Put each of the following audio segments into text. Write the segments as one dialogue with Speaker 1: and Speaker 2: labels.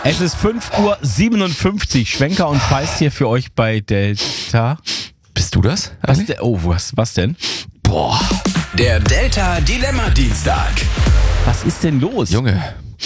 Speaker 1: Es ist 5:57 Uhr. Schwenker und Feist hier für euch bei Delta.
Speaker 2: Bist du das?
Speaker 1: Was denn?
Speaker 2: Boah.
Speaker 3: Der Delta Dilemma Dienstag.
Speaker 1: Was ist denn los?
Speaker 2: Junge.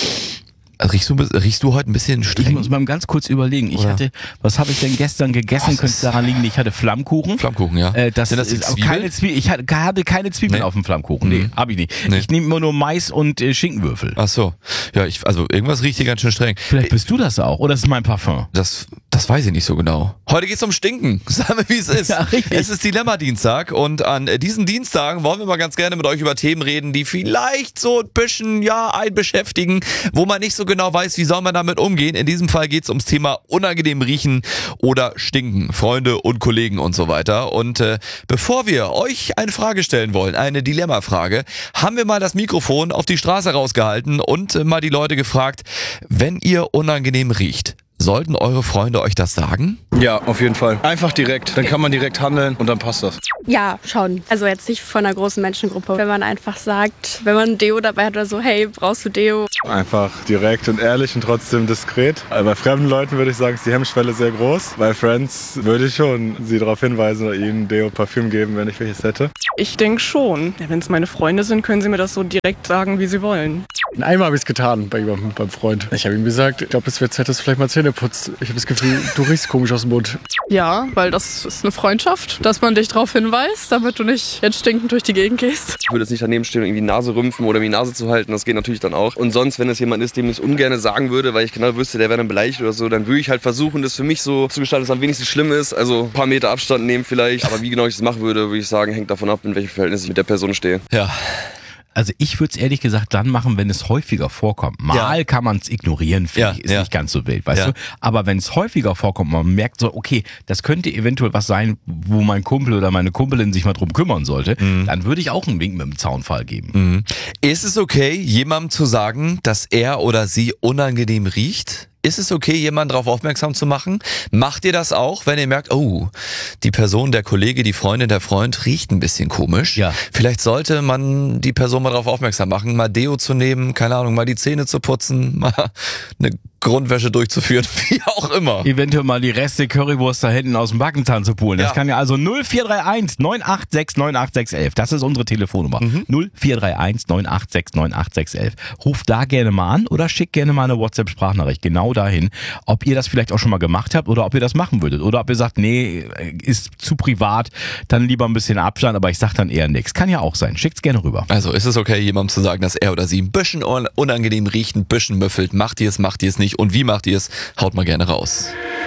Speaker 2: Riechst du heute ein bisschen
Speaker 1: Ich
Speaker 2: streng?
Speaker 1: muss mal ganz kurz überlegen. Was habe ich denn gestern gegessen? Könnte es daran liegen, ich hatte Flammkuchen.
Speaker 2: Flammkuchen, ja.
Speaker 1: Das
Speaker 2: Sind das die
Speaker 1: ist auch
Speaker 2: Zwiebeln?
Speaker 1: keine Zwiebeln. Ich hatte keine Zwiebeln auf dem Flammkuchen. Nee, habe ich nicht.
Speaker 2: Nee.
Speaker 1: Ich nehme immer nur Mais und Schinkenwürfel.
Speaker 2: Ach so. Ja, also irgendwas riecht hier ganz schön streng.
Speaker 1: Vielleicht bist du das auch. Oder ist es mein Parfum?
Speaker 2: Das weiß ich nicht so genau. Heute geht's um Stinken. Sag mir, wie es ist.
Speaker 1: Ja, richtig.
Speaker 2: Es ist Dilemma-Dienstag und an diesen Dienstagen wollen wir mal ganz gerne mit euch über Themen reden, die vielleicht so ein bisschen, einen beschäftigen, wo man nicht so genau weiß, wie soll man damit umgehen. In diesem Fall geht's ums Thema unangenehm riechen oder stinken. Freunde und Kollegen und so weiter. Und bevor wir euch eine Frage stellen wollen, eine Dilemma-Frage, haben wir mal das Mikrofon auf die Straße rausgehalten und mal die Leute gefragt, wenn ihr unangenehm riecht, sollten eure Freunde euch das sagen?
Speaker 4: Ja, auf jeden Fall. Einfach direkt. Dann kann man direkt handeln und dann passt das.
Speaker 5: Ja, schon. Also jetzt nicht von einer großen Menschengruppe. Wenn man einfach sagt, wenn man Deo dabei hat oder so, hey, brauchst du Deo?
Speaker 6: Einfach direkt und ehrlich und trotzdem diskret. Also bei fremden Leuten würde ich sagen, ist die Hemmschwelle sehr groß. Bei Friends würde ich schon sie darauf hinweisen oder ihnen Deo, Parfüm geben, wenn ich welches hätte.
Speaker 7: Ich denke schon. Ja, wenn es meine Freunde sind, können sie mir das so direkt sagen, wie sie wollen.
Speaker 8: Einmal habe ich es getan bei jemandem, beim Freund. Ich habe ihm gesagt, ich glaube, es wird Zeit, dass du vielleicht mal Zähne putzt. Ich habe das Gefühl, du riechst komisch aus dem Mund.
Speaker 7: Ja, weil das ist eine Freundschaft, dass man dich darauf hinweist, damit du nicht jetzt stinkend durch die Gegend gehst.
Speaker 9: Ich würde jetzt nicht daneben stehen und irgendwie die Nase rümpfen oder mir die Nase zu halten, das geht natürlich dann auch. Und sonst, wenn es jemand ist, dem ich es ungern sagen würde, weil ich genau wüsste, der wäre dann beleidigt oder so, dann würde ich halt versuchen, das für mich so zu gestalten, dass es am wenigsten schlimm ist. Also ein paar Meter Abstand nehmen vielleicht. Aber wie genau ich das machen würde, würde ich sagen, hängt davon ab, in welchem Verhältnis ich mit der Person stehe.
Speaker 2: Ja.
Speaker 1: Also ich würde es ehrlich gesagt dann machen, wenn es häufiger vorkommt. Mal kann man es ignorieren, finde ich, ist nicht ganz so wild, weißt du? Aber wenn es häufiger vorkommt, man merkt so, okay, das könnte eventuell was sein, wo mein Kumpel oder meine Kumpelin sich mal drum kümmern sollte, dann würde ich auch einen Wink mit dem Zaunfall geben.
Speaker 2: Ist es okay, jemandem zu sagen, dass er oder sie unangenehm riecht? Ist es okay, jemanden darauf aufmerksam zu machen? Macht ihr das auch, wenn ihr merkt, oh, die Person, der Kollege, die Freundin, der Freund riecht ein bisschen komisch?
Speaker 1: Ja.
Speaker 2: Vielleicht sollte man die Person mal darauf aufmerksam machen, mal Deo zu nehmen, keine Ahnung, mal die Zähne zu putzen, mal eine Grundwäsche durchzuführen, wie auch immer.
Speaker 1: Eventuell mal die Reste Currywurst da hinten aus dem Backenzahn zu pulen. Das kann ja also 0431 986 98611. Das ist unsere Telefonnummer. 0431 986 98611. Ruft da gerne mal an oder schickt gerne mal eine WhatsApp-Sprachnachricht genau dahin, ob ihr das vielleicht auch schon mal gemacht habt oder ob ihr das machen würdet. Oder ob ihr sagt, nee, ist zu privat, dann lieber ein bisschen Abstand, aber ich sag dann eher nichts. Kann ja auch sein. Schickt's gerne rüber.
Speaker 2: Also ist es okay, jemandem zu sagen, dass er oder sie ein bisschen unangenehm riecht, ein bisschen müffelt? Macht ihr es nicht? Und wie macht ihr es? Haut mal gerne raus.